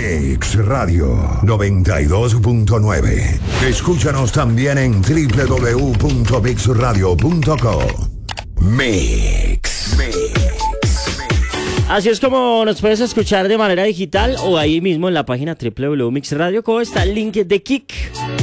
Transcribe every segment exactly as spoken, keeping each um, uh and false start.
Mix Radio noventa y dos punto nueve. Escúchanos también en doble u doble u doble u punto mix radio punto co. Mix. Mix. Así es como nos puedes escuchar de manera digital o ahí mismo en la página doble u doble u doble u punto mix radio punto co está el link de Kik.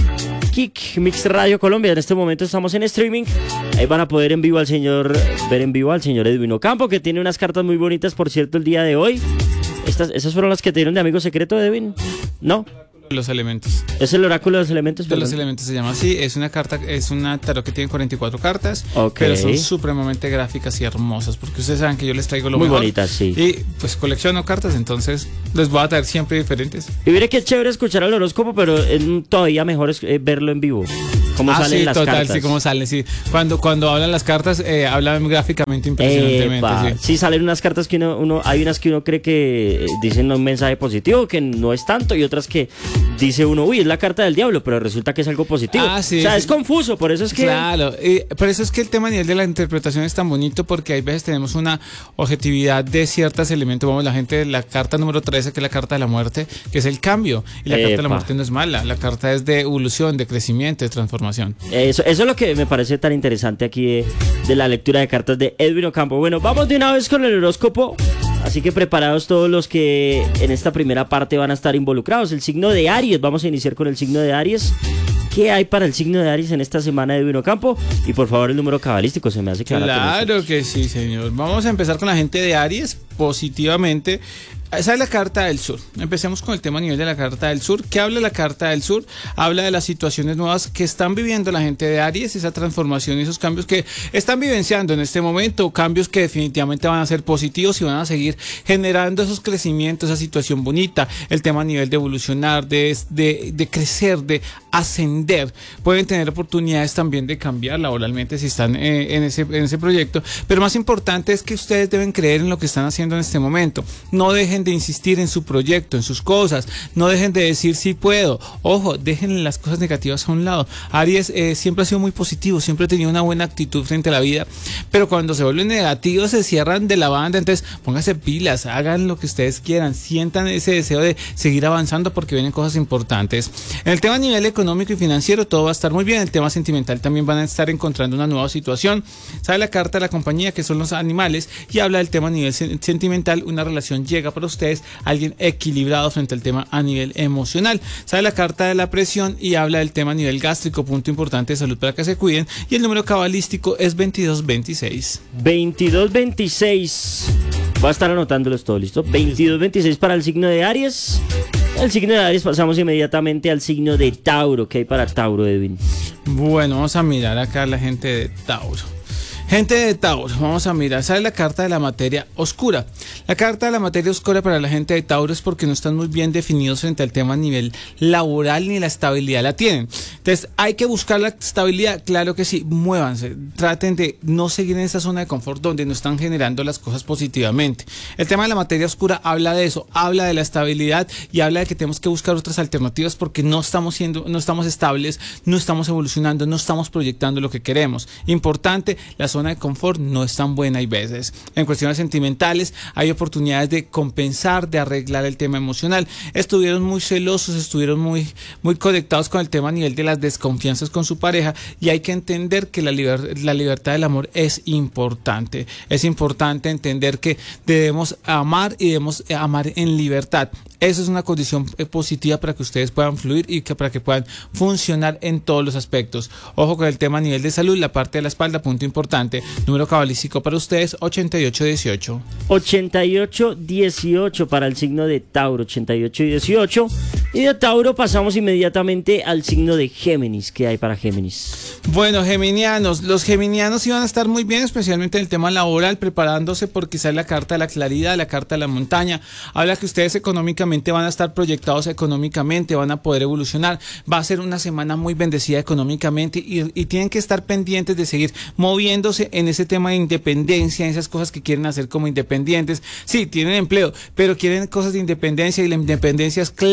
Kik, Mix Radio Colombia. En este momento estamos en streaming. Ahí van a poder en vivo al señor, ver en vivo al señor Edwin Ocampo, que tiene unas cartas muy bonitas, por cierto, el día de hoy. Estas, ¿Esas fueron las que te dieron de amigo secreto, Edwin? ¿No? Los elementos. ¿Es el oráculo de los elementos? De perdón? los elementos se llama así. Es una carta, es una tarot que tiene cuarenta y cuatro cartas, okay, pero son supremamente gráficas y hermosas, porque ustedes saben que yo les traigo lo muy mejor. Muy bonitas, sí. Y pues colecciono cartas, entonces les voy a traer siempre diferentes. Y mire qué chévere escuchar el horóscopo, pero es todavía mejor es, eh, verlo en vivo. Cómo ah, salen sí, las total, cartas. sí, cómo salen, sí. Cuando, cuando hablan las cartas, eh, hablan gráficamente impresionantemente. Epa, sí. sí, salen unas cartas que uno, uno, hay unas que uno cree que dicen un mensaje positivo, que no es tanto, y otras que dice uno, uy, es la carta del diablo, pero resulta que es algo positivo. Ah, sí, o sea, sí. es confuso, por eso es que... Claro, y por eso es que el tema a nivel de la interpretación es tan bonito, porque hay veces tenemos una objetividad de ciertos elementos. Vamos, la gente, la carta número trece, que es la carta de la muerte, que es el cambio. Y la Epa. carta de la muerte no es mala, la carta es de evolución, de crecimiento, de transformación. Eso, eso es lo que me parece tan interesante aquí de, de la lectura de cartas de Edwin Ocampo. Bueno, vamos de una vez con el horóscopo. Así que preparados todos los que en esta primera parte van a estar involucrados. El signo de Aries, vamos a iniciar con el signo de Aries. ¿Qué hay para el signo de Aries en esta semana de Edwin Ocampo? Y por favor el número cabalístico, se me hace claro. Claro que sí, señor. Vamos a empezar con la gente de Aries positivamente. Esa es la carta del sur. Empecemos con el tema a nivel de la carta del sur. ¿Qué habla la carta del sur? Habla de las situaciones nuevas que están viviendo la gente de Aries, esa transformación y esos cambios que están vivenciando en este momento, cambios que definitivamente van a ser positivos y van a seguir generando esos crecimientos, esa situación bonita, el tema a nivel de evolucionar, de, de, de crecer, de ascender. Pueden tener oportunidades también de cambiar laboralmente si están eh, en, ese, en ese proyecto, pero más importante es que ustedes deben creer en lo que están haciendo en este momento. No dejen de insistir en su proyecto, en sus cosas, no dejen de decir sí puedo, ojo, dejen las cosas negativas a un lado. Aries eh, siempre ha sido muy positivo, siempre ha tenido una buena actitud frente a la vida, pero cuando se vuelven negativos se cierran de la banda. Entonces pónganse pilas, hagan lo que ustedes quieran, sientan ese deseo de seguir avanzando porque vienen cosas importantes. En el tema a nivel económico y financiero todo va a estar muy bien. El tema sentimental también van a estar encontrando una nueva situación. Sale la carta de la compañía, que son los animales, y habla del tema a nivel sentimental. Una relación llega para ustedes, alguien equilibrado frente al tema a nivel emocional. Sale la carta de la presión y habla del tema a nivel gástrico, punto importante de salud para que se cuiden, y el número cabalístico es veintidós veintiséis. veintidós veintiséis. Va a estar anotándolos todo, ¿listo? veintidós veintiséis para el signo de Aries. El signo de Aries, pasamos inmediatamente al signo de Tauro. ¿Qué hay para Tauro, Edwin? Bueno, vamos a mirar acá a la gente de Tauro. Gente de Tauro, vamos a mirar, sale la carta de la materia oscura. La carta de la materia oscura para la gente de Tauro es porque no están muy bien definidos frente al tema a nivel laboral, ni la estabilidad la tienen. Entonces, hay que buscar la estabilidad, claro que sí, muévanse, traten de no seguir en esa zona de confort donde no están generando las cosas positivamente. El tema de la materia oscura habla de eso, habla de la estabilidad y habla de que tenemos que buscar otras alternativas porque no estamos siendo, no estamos estables, no estamos evolucionando, no estamos proyectando lo que queremos. Importante, la zona de confort no es tan buena hay veces. En cuestiones sentimentales hay oportunidades de compensar, de arreglar el tema emocional. Estuvieron muy celosos, estuvieron muy, muy conectados con el tema a nivel de las desconfianzas con su pareja, y hay que entender que la, liber, la libertad del amor es importante. Es importante entender que debemos amar y debemos amar en libertad. Esa es una condición positiva para que ustedes puedan fluir y que para que puedan funcionar en todos los aspectos. Ojo con el tema a nivel de salud, la parte de la espalda, punto importante. Número cabalístico para ustedes, ochenta y ocho dieciocho. ochenta y ocho dieciocho para el signo de Tauro, ochenta y ocho dieciocho. Y de Tauro pasamos inmediatamente al signo de Géminis. ¿Qué hay para Géminis? Bueno, geminianos, los geminianos iban a estar muy bien, especialmente en el tema laboral, preparándose porque sale la carta de la claridad, la carta de la montaña. Habla que ustedes económicamente van a estar proyectados económicamente, van a poder evolucionar. Va a ser una semana muy bendecida económicamente y, y tienen que estar pendientes de seguir moviéndose en ese tema de independencia, en esas cosas que quieren hacer como independientes. Sí, tienen empleo, pero quieren cosas de independencia, y la independencia es clave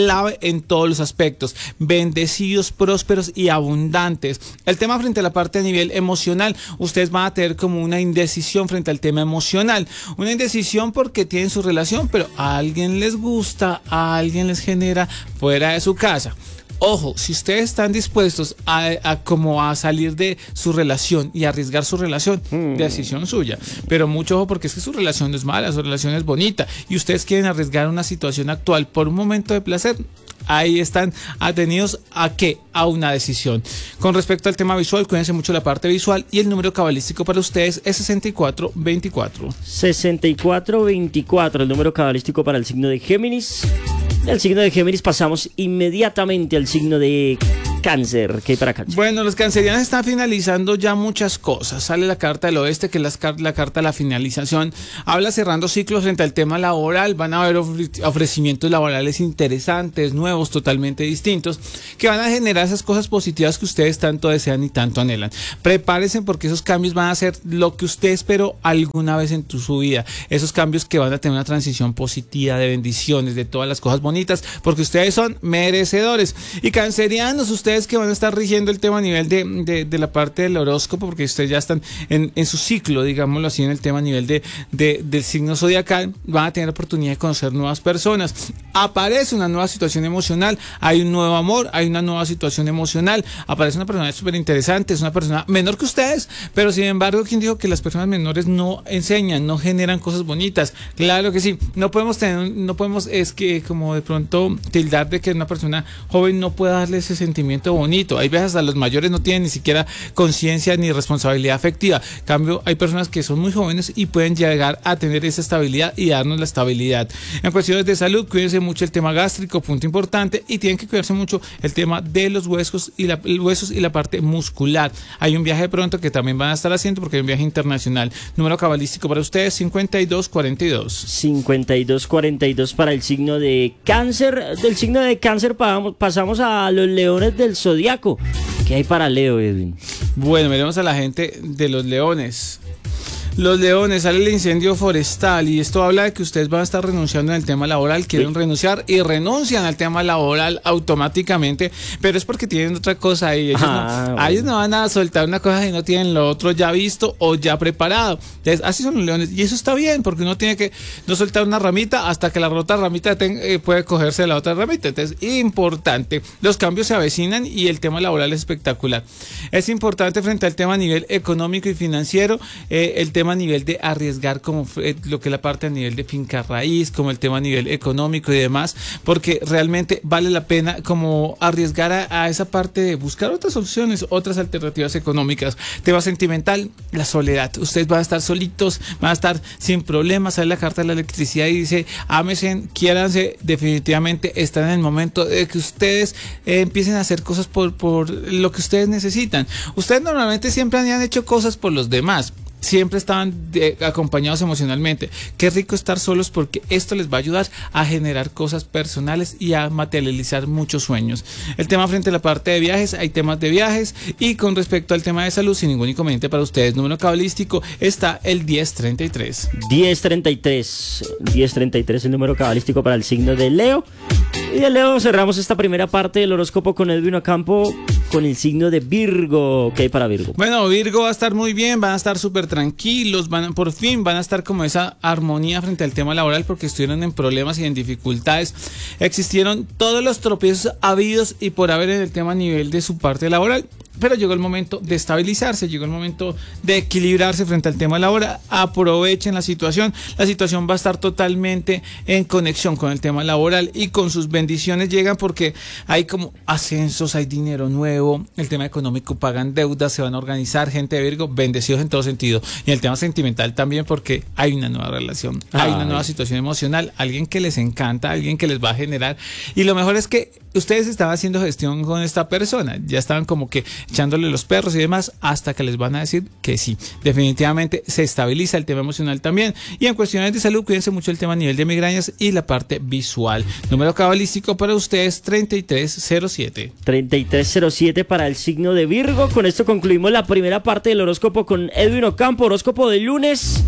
en todos los aspectos, bendecidos, prósperos y abundantes. El tema frente a la parte a nivel emocional, ustedes van a tener como una indecisión frente al tema emocional, una indecisión porque tienen su relación, pero a alguien les gusta, a alguien les genera fuera de su casa. Ojo, si ustedes están dispuestos a, a como a salir de su relación y arriesgar su relación, mm. decisión suya. Pero mucho ojo, porque es que su relación no es mala, su relación es bonita y ustedes quieren arriesgar una situación actual por un momento de placer. Ahí están atenidos a qué, a una decisión. Con respecto al tema visual, cuídense mucho la parte visual y el número cabalístico para ustedes es sesenta y cuatro veinticuatro. sesenta y cuatro veinticuatro, el número cabalístico para el signo de Géminis. Del signo de Géminis pasamos inmediatamente al signo de Cáncer. ¿Qué hay para Cáncer? Bueno, los cancerianos están finalizando ya muchas cosas. Sale la carta del oeste, que es la, la carta de la finalización. Habla cerrando ciclos frente al tema laboral. Van a haber ofre- ofrecimientos laborales interesantes, nuevos, totalmente distintos, que van a generar esas cosas positivas que ustedes tanto desean y tanto anhelan. Prepárense, porque esos cambios van a ser lo que usted esperó alguna vez en tu, su vida. Esos cambios que van a tener una transición positiva, de bendiciones, de todas las cosas bonitas, porque ustedes son merecedores. Y cancerianos, ustedes que van a estar rigiendo el tema a nivel de, de, de la parte del horóscopo, porque ustedes ya están en, en su ciclo, digámoslo así, en el tema a nivel de, de, del signo zodiacal, van a tener oportunidad de conocer nuevas personas. Aparece una nueva situación emocional, hay un nuevo amor, hay una nueva situación emocional, aparece una persona súper interesante, es una persona menor que ustedes, pero sin embargo, ¿quién dijo que las personas menores no enseñan, no generan cosas bonitas? Claro que sí, no podemos tener, no podemos, es que como de pronto tildar de que una persona joven no pueda darle ese sentimiento bonito. Hay veces a los mayores no tienen ni siquiera conciencia ni responsabilidad afectiva. En cambio, hay personas que son muy jóvenes y pueden llegar a tener esa estabilidad y darnos la estabilidad. En cuestiones de salud, cuídense mucho el tema gástrico, punto importante, y tienen que cuidarse mucho el tema de los huesos y la, huesos y la parte muscular. Hay un viaje pronto que también van a estar haciendo, porque hay un viaje internacional. Número cabalístico para ustedes, cincuenta y dos cuarenta y dos. cincuenta y dos cuarenta y dos para el signo de Cáncer. Del signo de Cáncer pasamos a los leones del zodiaco. ¿Qué hay para Leo, Edwin? Bueno, veremos a la gente de los leones. Los leones, sale el incendio forestal y esto habla de que ustedes van a estar renunciando en el tema laboral, quieren sí. renunciar y renuncian al tema laboral automáticamente, pero es porque tienen otra cosa ahí. Ellos, ah, no, bueno. ellos no van a soltar una cosa si no tienen lo otro ya visto o ya preparado. Entonces, así son los leones y eso está bien, porque uno tiene que no soltar una ramita hasta que la otra ramita ten, eh, puede cogerse de la otra ramita. Entonces, importante, los cambios se avecinan y el tema laboral es espectacular. Es importante frente al tema a nivel económico y financiero, eh, el tema a nivel de arriesgar, como eh, lo que es la parte a nivel de finca raíz, como el tema a nivel económico y demás, porque realmente vale la pena como arriesgar a, a esa parte de buscar otras opciones, otras alternativas económicas. Tema sentimental, la soledad. Ustedes van a estar solitos, van a estar sin problemas. Sale la carta de la electricidad y dice, ámense, quiéranse, definitivamente están en el momento de que ustedes eh, empiecen a hacer cosas por, por lo que ustedes necesitan. Ustedes normalmente siempre han hecho cosas por los demás, siempre estaban de, acompañados emocionalmente. Qué rico estar solos, porque esto les va a ayudar a generar cosas personales y a materializar muchos sueños. El tema frente a la parte de viajes, hay temas de viajes, y con respecto al tema de salud, sin ningún inconveniente para ustedes. Número cabalístico está el diez treinta y tres. diez treinta y tres. diez treinta y tres, el número cabalístico para el signo de Leo. Y de Leo cerramos esta primera parte del horóscopo con Edwin Ocampo, con el signo de Virgo. ¿Qué hay para Virgo? Bueno, Virgo va a estar muy bien, van a estar súper tranquilos, van a, por fin van a estar como esa armonía frente al tema laboral, porque estuvieron en problemas y en dificultades. Existieron todos los tropiezos habidos y por haber en el tema a nivel de su parte laboral, pero llegó el momento de estabilizarse, llegó el momento de equilibrarse frente al tema laboral. Aprovechen la situación, la situación va a estar totalmente en conexión con el tema laboral y con sus bendiciones llegan, porque hay como ascensos, hay dinero nuevo, el tema económico, pagan deudas, se van a organizar. Gente de Virgo, bendecidos en todo sentido. Y el tema sentimental también, porque hay una nueva relación, hay Ay. una nueva situación emocional, alguien que les encanta, alguien que les va a generar. Y lo mejor es que ustedes estaban haciendo gestión con esta persona, ya estaban como que echándole los perros y demás, hasta que les van a decir que sí. Definitivamente se estabiliza el tema emocional también. Y en cuestiones de salud, cuídense mucho el tema a nivel de migrañas y la parte visual. Número cabalístico para ustedes, treinta y tres cero siete. treinta y tres cero siete para el signo de Virgo. Con esto concluimos la primera parte del horóscopo con Edwin Ocampo, horóscopo de lunes.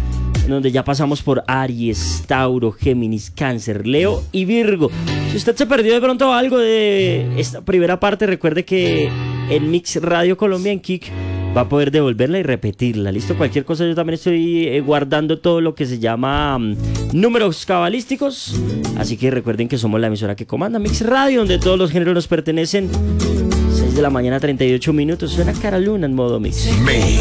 donde ya pasamos por Aries, Tauro, Géminis, Cáncer, Leo y Virgo. Si usted se perdió de pronto algo de esta primera parte, recuerde que en Mix Radio Colombia, en Kik, va a poder devolverla y repetirla. ¿Listo? Cualquier cosa, yo también estoy eh, guardando todo lo que se llama um, números cabalísticos. Así que recuerden que somos la emisora que comanda Mix Radio, donde todos los géneros nos pertenecen. seis de la mañana, treinta y ocho minutos. Suena Cara Luna en modo Mix. Me